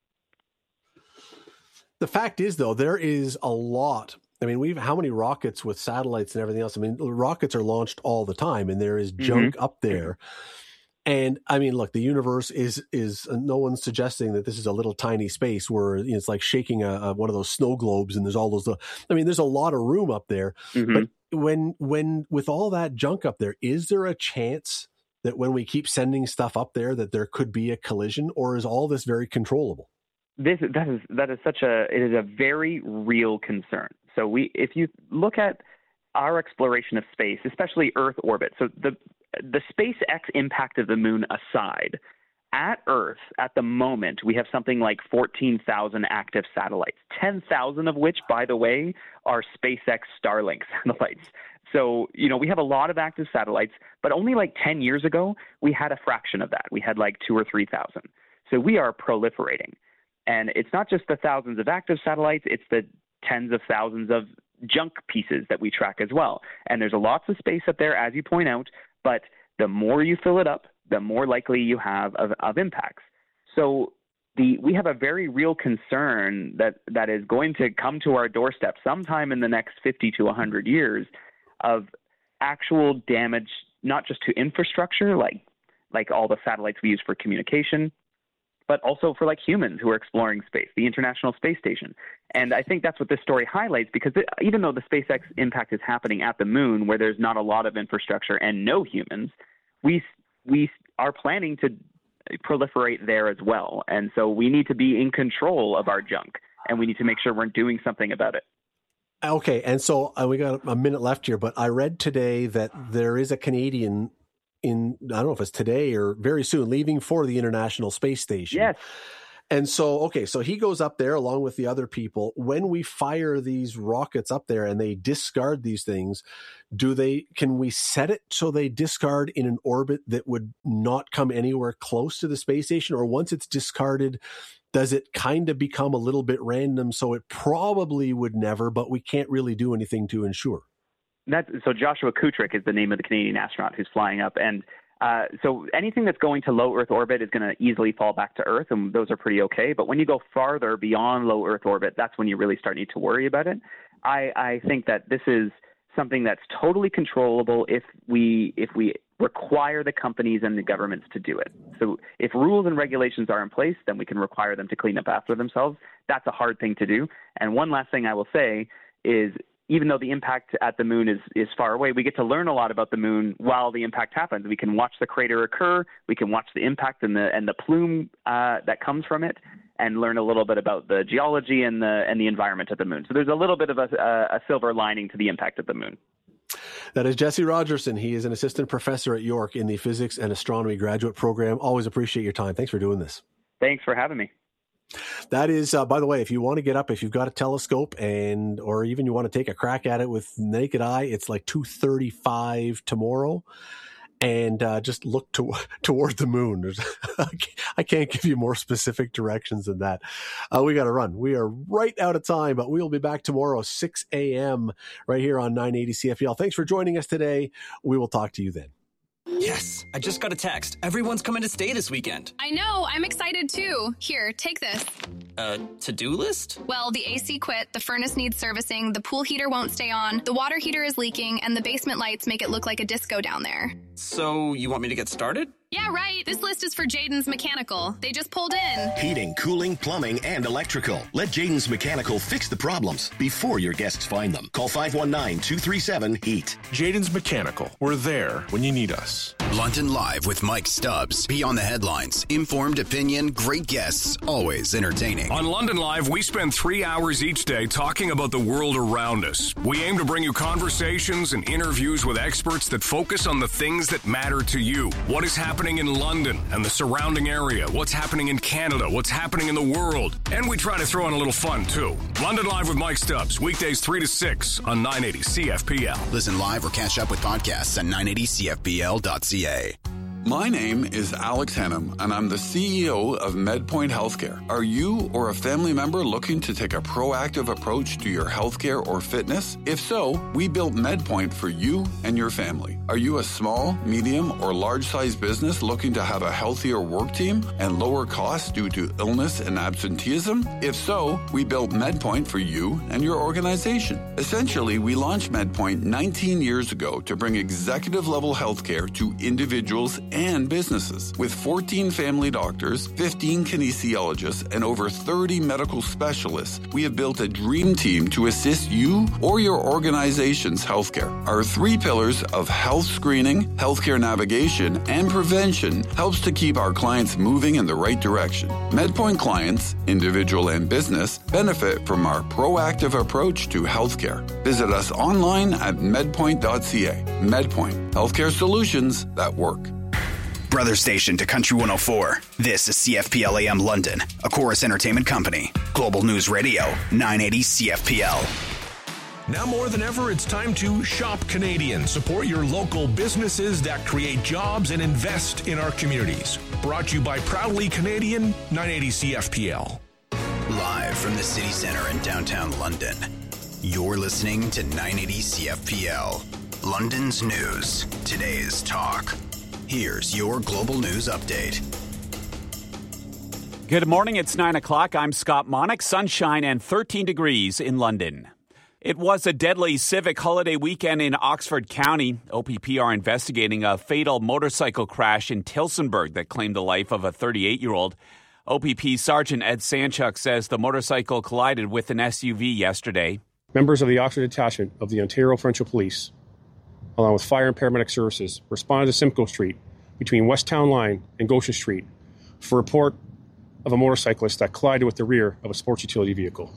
S1: The fact is, though, there is a lot. I mean, we've how many rockets with satellites and everything else? I mean, rockets are launched all the time, and there is junk mm-hmm. up there. And I mean, look, the universe is is uh, no one's suggesting that this is a little tiny space where you know, it's like shaking a, a one of those snow globes, and there's all those. I mean, there's a lot of room up there. Mm-hmm. But when when with all that junk up there, is there a chance that when we keep sending stuff up there, that there could be a collision, or is all this very controllable?
S5: This that is that is such a it is a very real concern. So we, if you look at our exploration of space, especially Earth orbit, so the the SpaceX impact of the moon aside, at Earth at the moment we have something like fourteen thousand active satellites, ten thousand of which, by the way, are SpaceX Starlink satellites. So, you know, we have a lot of active satellites, but only like ten years ago, we had a fraction of that. We had like two or three thousand. So we are proliferating. And it's not just the thousands of active satellites, it's the tens of thousands of junk pieces that we track as well. And there's lots of space up there, as you point out, but the more you fill it up, the more likely you have of, of impacts. So the we have a very real concern that, that is going to come to our doorstep sometime in the next fifty to one hundred years of actual damage, not just to infrastructure, like like all the satellites we use for communication, but also for like humans who are exploring space, the International Space Station. And I think that's what this story highlights, because it, even though the SpaceX impact is happening at the moon, where there's not a lot of infrastructure and no humans, we we are planning to proliferate there as well. And so we need to be in control of our junk, and we need to make sure we're doing something about it.
S1: Okay, and so uh, we got a minute left here, but I read today that there is a Canadian in, I don't know if it's today or very soon, leaving for the International Space Station.
S5: Yes.
S1: And so, okay, so he goes up there along with the other people. When we fire these rockets up there and they discard these things, do they, can we set it so they discard in an orbit that would not come anywhere close to the space station? Or once it's discarded, does it kind of become a little bit random? So it probably would never, but we can't really do anything to ensure.
S5: That's, so Joshua Kutrick is the name of the Canadian astronaut who's flying up. And Uh, so anything that's going to low Earth orbit is going to easily fall back to Earth, and those are pretty okay. But when you go farther beyond low Earth orbit, that's when you really start need to worry about it. I, I think that this is something that's totally controllable if we if we require the companies and the governments to do it. So if rules and regulations are in place, then we can require them to clean up after themselves. That's a hard thing to do. And one last thing I will say is, even though the impact at the moon is, is far away, we get to learn a lot about the moon while the impact happens. We can watch the crater occur. We can watch the impact and the and the plume uh, that comes from it, and learn a little bit about the geology and the and the environment of the moon. So there's a little bit of a, a, a silver lining to the impact of the moon.
S1: That is Jesse Rogerson. He is an assistant professor at York in the physics and astronomy graduate program. Always appreciate your time. Thanks for doing this.
S5: Thanks for having me.
S1: That is, uh, by the way, if you want to get up, if you've got a telescope and, or even you want to take a crack at it with naked eye, it's like two thirty-five tomorrow. And uh, just look to, toward the moon. I can't give you more specific directions than that. Uh, we got to run. We are right out of time, but we'll be back tomorrow, six a.m. right here on nine eighty C F P L. Thanks for joining us today. We will talk to you then.
S6: Yes, I just got a text. Everyone's coming to stay this weekend.
S9: I know, I'm excited too. Here, take this.
S6: Uh, to-do list?
S9: Well, the A C quit, the furnace needs servicing, the pool heater won't stay on, the water heater is leaking, and the basement lights make it look like a disco down there.
S6: So, you want me to get started?
S9: Yeah, right. This list is for Jaden's Mechanical. They just pulled in.
S10: Heating, cooling, plumbing, and electrical. Let Jaden's Mechanical fix the problems before your guests find them. Call five one nine, two three seven, HEAT.
S20: Jaden's Mechanical. We're there when you need us.
S16: London Live with Mike Stubbs. Beyond the headlines. Informed opinion, great guests, always entertaining.
S3: On London Live, we spend three hours each day talking about the world around us. We aim to bring you conversations and interviews with experts that focus on the things that matter to you. What is happening in London and the surrounding area, what's happening in Canada, what's happening in the world. And we try to throw in a little fun, too. London Live with Mike Stubbs, weekdays three to six on nine eighty C F P L.
S16: Listen live or catch up with podcasts at nine eighty C F P L dot C A.
S7: My name is Alex Hennum, and I'm the C E O of MedPoint Healthcare. Are you or a family member looking to take a proactive approach to your healthcare or fitness? If so, we built MedPoint for you and your family. Are you a small, medium, or large-sized business looking to have a healthier work team and lower costs due to illness and absenteeism? If so, we built MedPoint for you and your organization. Essentially, we launched MedPoint nineteen years ago to bring executive-level healthcare to individuals and businesses. With fourteen family doctors, fifteen kinesiologists, and over thirty medical specialists, we have built a dream team to assist you or your organization's healthcare. Our three pillars of health screening, healthcare navigation, and prevention helps to keep our clients moving in the right direction. MedPoint clients, individual and business, benefit from our proactive approach to healthcare. Visit us online at medpoint dot c a. MedPoint, healthcare solutions that work.
S16: Brother station to Country one oh four. This is C F P L A M London, a Chorus Entertainment Company. Global News Radio, nine eighty C F P L.
S18: Now more than ever, it's time to shop Canadian. Support your local businesses that create jobs and invest in our communities. Brought to you by Proudly Canadian, nine eighty C F P L.
S16: Live from the city center in downtown London, you're listening to nine eighty C F P L, London's news, today's talk. Here's your global news update.
S2: Good morning, it's nine o'clock. I'm Scott Monick. Sunshine and thirteen degrees in London. It was a deadly civic holiday weekend in Oxford County. O P P are investigating a fatal motorcycle crash in Tillsonburg that claimed the life of a thirty-eight-year-old. O P P Sergeant Ed Sanchuk says the motorcycle collided with an S U V yesterday.
S19: Members of the Oxford Detachment of the Ontario Provincial Police, along with fire and paramedic services, responded to Simcoe Street between West Town Line and Goshen Street for a report of a motorcyclist that collided with the rear of a sports utility vehicle.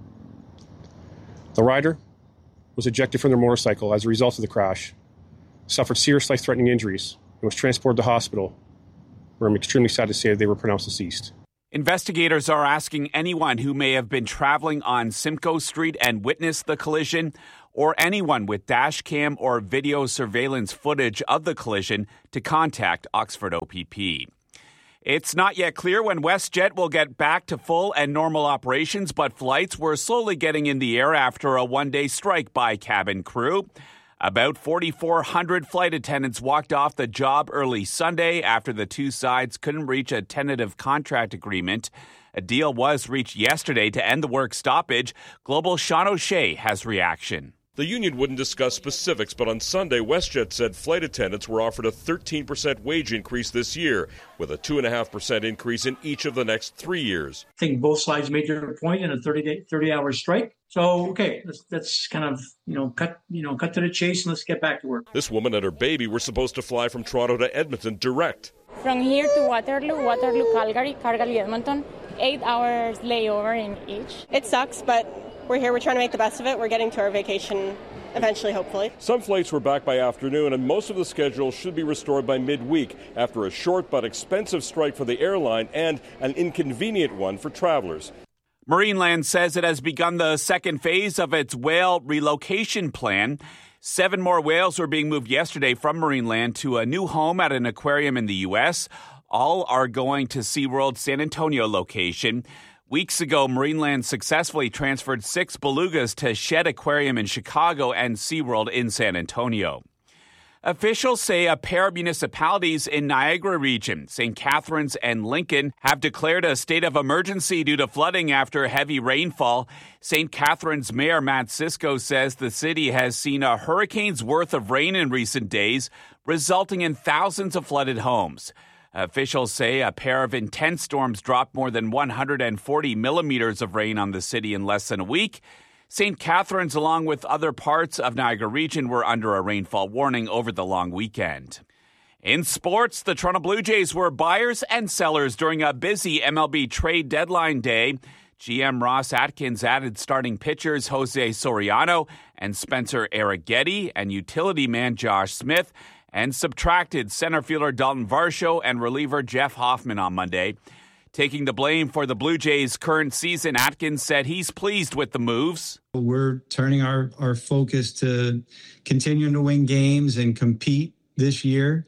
S19: The rider was ejected from their motorcycle as a result of the crash, suffered serious life-threatening injuries, and was transported to hospital, where I'm extremely sad to say that they were pronounced deceased.
S2: Investigators are asking anyone who may have been traveling on Simcoe Street and witnessed the collision, or anyone with dash cam or video surveillance footage of the collision, to contact Oxford O P P. It's not yet clear when WestJet will get back to full and normal operations, but flights were slowly getting in the air after a one-day strike by cabin crew. About forty-four hundred flight attendants walked off the job early Sunday after the two sides couldn't reach a tentative contract agreement. A deal was reached yesterday to end the work stoppage. Global Sean O'Shea has reaction.
S21: The union wouldn't discuss specifics, but on Sunday, WestJet said flight attendants were offered a thirteen percent wage increase this year, with a two point five percent increase in each of the next three years.
S22: I think both sides made their point in a thirty-hour strike. So, okay, let's, let's kind of, you know, cut, you know, cut to the chase and let's get back to work.
S21: This woman and her baby were supposed to fly from Toronto to Edmonton direct.
S25: From here to Waterloo, Waterloo, Calgary, Calgary, Edmonton, eight hours layover in each.
S26: It sucks, but we're here. We're trying to make the best of it. We're getting to our vacation eventually, hopefully.
S21: Some flights were back by afternoon, and most of the schedule should be restored by midweek after a short but expensive strike for the airline and an inconvenient one for travelers.
S2: Marineland says it has begun the second phase of its whale relocation plan. Seven more whales were being moved yesterday from Marineland to a new home at an aquarium in the U S. All are going to SeaWorld's San Antonio location. Weeks ago, Marineland successfully transferred six belugas to Shed Aquarium in Chicago and SeaWorld in San Antonio. Officials say a pair of municipalities in Niagara region, Saint Catharines and Lincoln, have declared a state of emergency due to flooding after heavy rainfall. Saint Catharines Mayor Matt Cisco says the city has seen a hurricane's worth of rain in recent days, resulting in thousands of flooded homes. Officials say a pair of intense storms dropped more than one hundred forty millimeters of rain on the city in less than a week. Saint Catharines, along with other parts of Niagara region, were under a rainfall warning over the long weekend. In sports, the Toronto Blue Jays were buyers and sellers during a busy M L B trade deadline day. G M Ross Atkins added starting pitchers Jose Soriano and Spencer Arrighetti and utility man Josh Smith, and subtracted center fielder Dalton Varsho and reliever Jeff Hoffman on Monday. Taking the blame for the Blue Jays' current season, Atkins said he's pleased with the moves.
S27: We're turning our, our focus to continuing to win games and compete this year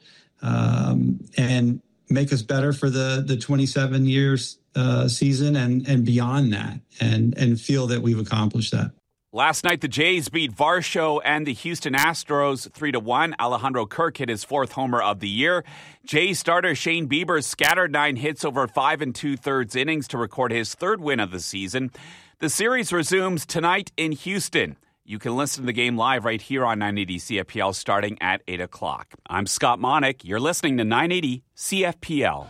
S27: um, and make us better for the, the twenty-seven years uh, season and, and beyond that, and, and feel that we've accomplished that.
S2: Last night, the Jays beat Varsho and the Houston Astros three to one. Alejandro Kirk hit his fourth homer of the year. Jays starter Shane Bieber scattered nine hits over five and two-thirds innings to record his third win of the season. The series resumes tonight in Houston. You can listen to the game live right here on nine eighty C F P L starting at eight o'clock. I'm Scott Monick. You're listening to nine eighty C F P L.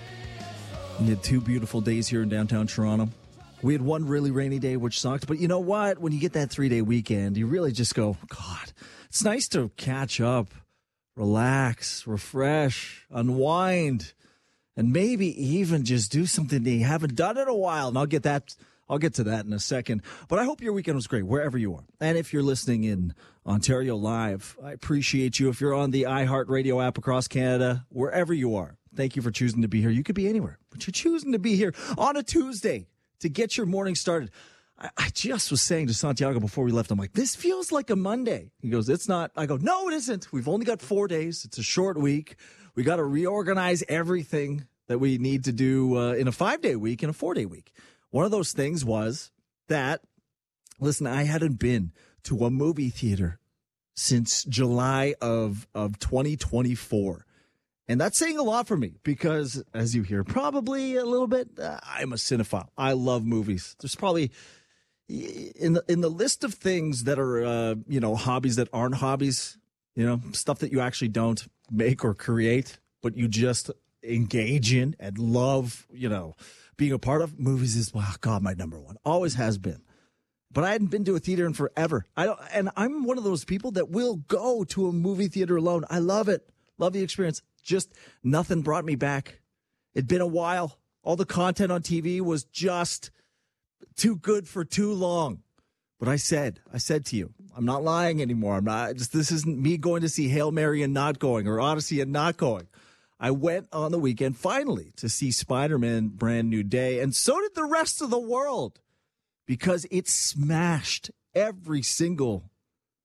S28: We had two beautiful days here in downtown Toronto. We had one really rainy day, which sucked. But you know what? When you get that three-day weekend, you really just go, God, it's nice to catch up, relax, refresh, unwind, and maybe even just do something that you haven't done in a while. And I'll get that. I'll get to that in a second. But I hope your weekend was great, wherever you are. And if you're listening in Ontario Live, I appreciate you. If you're on the iHeartRadio app across Canada, wherever you are, thank you for choosing to be here. You could be anywhere, but you're choosing to be here on a Tuesday to get your morning started. I, I just was saying to Santiago before we left, I'm like, this feels like a Monday. He goes, it's not. I go, no, it isn't. We've only got four days. It's a short week. We got to reorganize everything that we need to do uh, in a five-day week, in a four-day week. One of those things was that, listen, I hadn't been to a movie theater since July of, of twenty twenty-four. And that's saying a lot for me because, as you hear, probably a little bit, uh, I'm a cinephile. I love movies. There's probably, in the, in the list of things that are, uh, you know, hobbies that aren't hobbies, you know, stuff that you actually don't make or create, but you just engage in and love, you know, being a part of, movies is, wow, God, my number one. Always has been. But I hadn't been to a theater in forever. I don't, and I'm one of those people that will go to a movie theater alone. I love it. Love the experience. Just nothing brought me back. It'd been a while. All the content on T V was just too good for too long. But I said, I said to you, I'm not lying anymore. I'm not just, this isn't me going to see Hail Mary and not going, or Odyssey and not going. I went on the weekend finally to see Spider-Man Brand New Day. And so did the rest of the world, because it smashed every single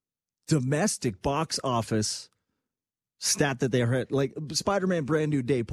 S28: domestic box office stat that they had. Like Spider-Man Brand New Day